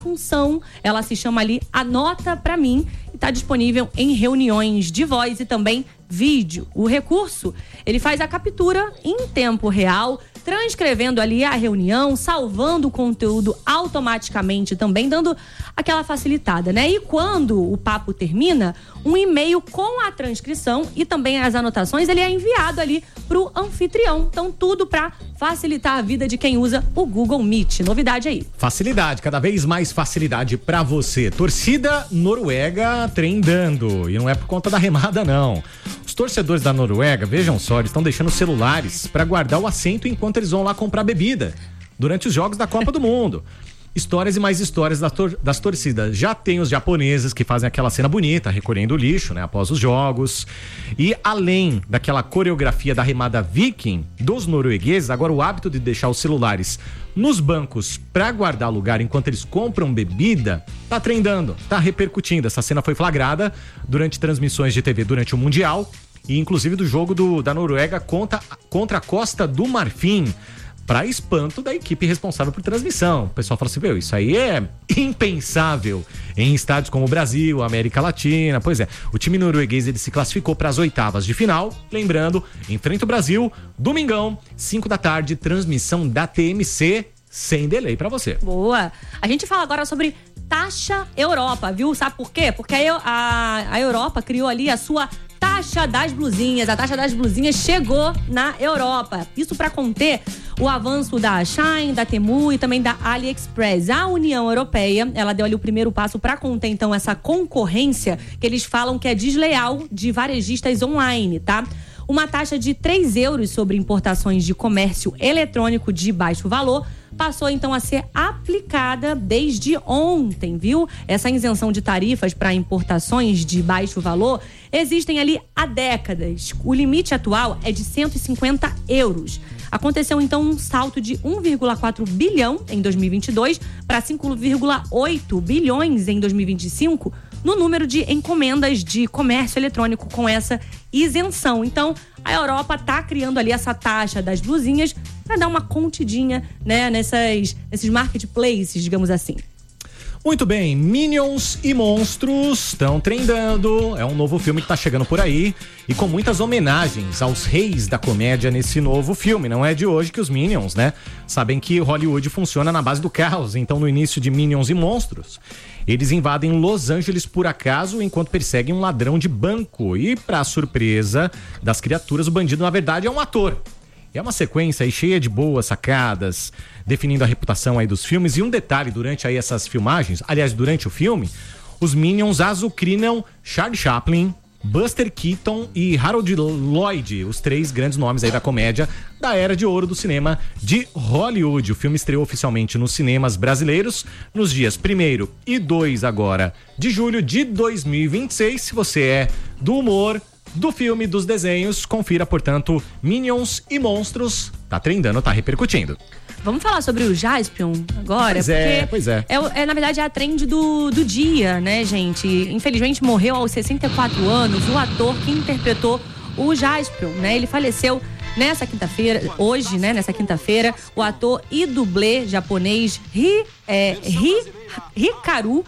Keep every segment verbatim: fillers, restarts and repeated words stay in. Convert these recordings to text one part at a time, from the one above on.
função, ela se chama ali Anota Pra Mim e está disponível em reuniões de voz e também vídeo. O recurso, ele faz a captura em tempo real, transcrevendo ali a reunião, salvando o conteúdo automaticamente também, dando aquela facilitada, né? E quando o papo termina, um e-mail com a transcrição e também as anotações, ele é enviado ali pro anfitrião. Então, tudo para facilitar a vida de quem usa o Google Meet. Novidade aí. Facilidade, cada vez mais facilidade para você. Torcida Noruega trendando. E não é por conta da remada, não. Os torcedores da Noruega, vejam só, eles estão deixando celulares para guardar o assento enquanto eles vão lá comprar bebida durante os jogos da Copa do Mundo. Histórias e mais histórias das, tor- das torcidas. Já tem os japoneses que fazem aquela cena bonita, recolhendo o lixo, né, após os jogos. E além daquela coreografia da remada viking dos noruegueses, agora o hábito de deixar os celulares nos bancos para guardar lugar enquanto eles compram bebida, tá trendando, tá repercutindo. Essa cena foi flagrada durante transmissões de T V durante o Mundial e inclusive do jogo do, da Noruega contra, contra a Costa do Marfim, para espanto da equipe responsável por transmissão. O pessoal fala assim, meu, isso aí é impensável em estádios como o Brasil, América Latina. Pois é, o time norueguês ele se classificou para as oitavas de final, lembrando, enfrenta o Brasil, domingão, cinco da tarde, transmissão da T M C, sem delay para você. Boa! A gente fala agora sobre taxa Europa, viu? Sabe por quê? Porque a, a, a Europa criou ali a sua taxa das blusinhas. A taxa das blusinhas chegou na Europa. Isso para conter o avanço da Shein, da Temu e também da AliExpress. A União Europeia, ela deu ali o primeiro passo para conter, então, essa concorrência que eles falam que é desleal de varejistas online, tá? Uma taxa de três euros sobre importações de comércio eletrônico de baixo valor passou então a ser aplicada desde ontem, viu? Essa isenção de tarifas para importações de baixo valor existem ali há décadas. O limite atual é de cento e cinquenta euros. Aconteceu então um salto de um vírgula quatro bilhão em dois mil e vinte e dois para cinco vírgula oito bilhões em dois mil e vinte e cinco no número de encomendas de comércio eletrônico com essa isenção. Então, a Europa está criando ali essa taxa das blusinhas para dar uma contidinha, né, nessas, nesses marketplaces, digamos assim. Muito bem, Minions e Monstros estão trendando, é um novo filme que tá chegando por aí e com muitas homenagens aos reis da comédia nesse novo filme. Não é de hoje que os Minions, né, sabem que Hollywood funciona na base do caos. Então, no início de Minions e Monstros, eles invadem Los Angeles por acaso enquanto perseguem um ladrão de banco e, para surpresa das criaturas, o bandido na verdade é um ator. É uma sequência aí cheia de boas sacadas, definindo a reputação aí dos filmes. E um detalhe, durante aí essas filmagens, aliás, durante o filme, os Minions azucrinam Charlie Chaplin, Buster Keaton e Harold Lloyd, os três grandes nomes aí da comédia da era de ouro do cinema de Hollywood. O filme estreou oficialmente nos cinemas brasileiros nos dias primeiro e dois agora de julho de dois mil e vinte e seis. Se você é do humor, do filme, dos desenhos, confira, portanto, Minions e Monstros. Tá trendando, tá repercutindo. Vamos falar sobre o Jaspion agora? Pois é, pois é. é. É, na verdade, é a trend do, do dia, né, gente? Infelizmente, morreu aos sessenta e quatro anos o ator que interpretou o Jaspion, né? Ele faleceu nessa quinta-feira, hoje, né, nessa quinta-feira, o ator e dublê japonês Hi, é, Hi, Hikaru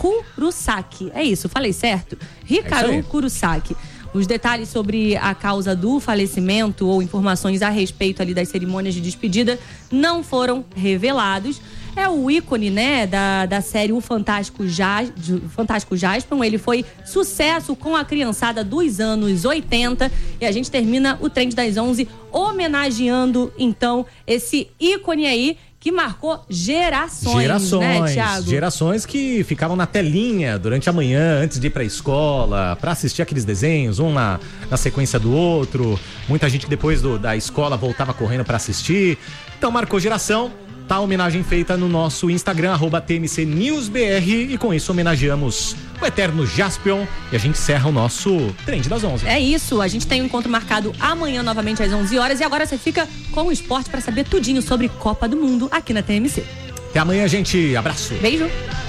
Kurosaki. É isso, falei certo? Hikaru é Kurosaki. Os detalhes sobre a causa do falecimento ou informações a respeito ali das cerimônias de despedida não foram revelados. É o ícone, né, da, da série O Fantástico, Jas, Fantástico Jaspion. Ele foi sucesso com a criançada dos anos oitenta. E a gente termina o Trend das onze homenageando, então, esse ícone aí que marcou gerações, gerações, né, Thiago? Gerações que ficavam na telinha durante a manhã, antes de ir pra escola, pra assistir aqueles desenhos, um na, na sequência do outro. Muita gente que depois do, da escola voltava correndo pra assistir. Então marcou geração. Tá a homenagem feita no nosso Instagram, arroba T M C News B R, e com isso homenageamos o eterno Jaspion e a gente encerra o nosso Trend das onze. É isso, a gente tem um encontro marcado amanhã novamente às onze horas e agora você fica com o esporte para saber tudinho sobre Copa do Mundo aqui na T M C. Até amanhã, gente. Abraço. Beijo.